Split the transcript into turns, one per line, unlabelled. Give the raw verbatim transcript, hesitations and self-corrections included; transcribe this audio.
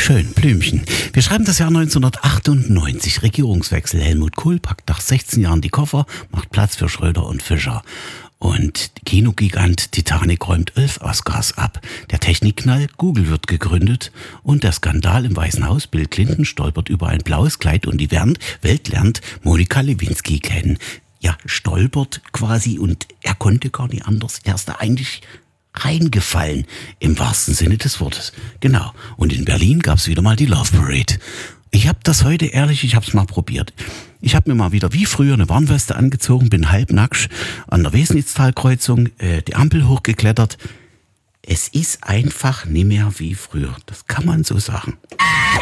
Schön, Blümchen. Wir schreiben das Jahr neunzehnhundertachtundneunzig. Regierungswechsel. Helmut Kohl packt nach sechzehn Jahren die Koffer, macht Platz für Schröder und Fischer. Und Kinogigant Titanic räumt elf Oscars ab. Der Technikknall, Google wird gegründet. Und der Skandal im Weißen Haus, Bill Clinton stolpert über ein blaues Kleid und die Welt lernt Monika Lewinsky kennen. Ja, stolpert quasi und er konnte gar nicht anders. Er ist da eigentlich reingefallen, im wahrsten Sinne des Wortes. Genau. Und in Berlin gab es wieder mal die Love Parade. Ich habe das heute, ehrlich, ich habe es mal probiert. Ich habe mir mal wieder wie früher eine Warnweste angezogen, bin halbnackt an der Wesnitztalkreuzung äh, die Ampel hochgeklettert. Es ist einfach nicht mehr wie früher. Das kann man so sagen.